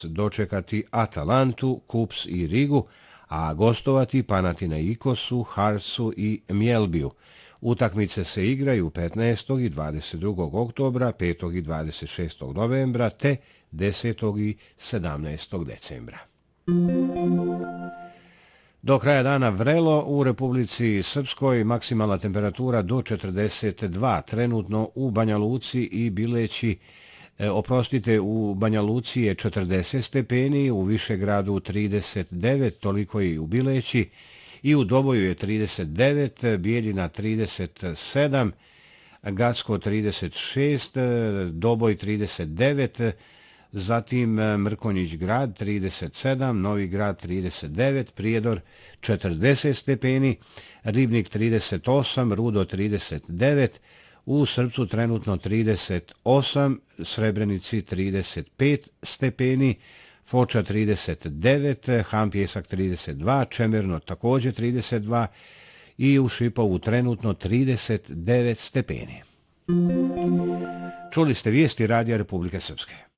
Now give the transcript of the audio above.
dočekati Atalantu, Kups i Rigu, a gostovati Panathinaikosu, Harsu i Mjelbiju. Utakmice se igraju 15. i 22. oktobra, 5. i 26. novembra te 10. i 17. decembra. Do kraja dana vrelo u Republici Srpskoj, maksimalna temperatura do 42, trenutno u Banja Luci i Bileći, u Banja Luci je 40 stepeni, u Višegradu 39, toliko i u Bileći, i u Doboju je 39, Bijeljina 37, Gacko 36, Doboj 39, zatim Mrkonjić grad 37, Novi grad 39, Prijedor 40 stepeni, Ribnik 38, Rudo 39, u Srpcu trenutno 38, Srebrenici 35 stepeni, Foča 39, Ham Pjesak 32, Čemerno također 32 i u Šipovu trenutno 39 stepeni. Čuli ste vijesti Radija Republike Srpske.